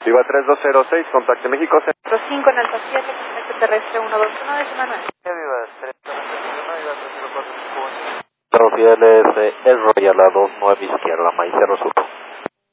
Viva 3206, contacte México. 5 en Alfa 7, contacto terrestre 121 de Manuel. Viva 391, Viva 304. Los fieles, el Royal a 29 izquierda, Maicero Sur.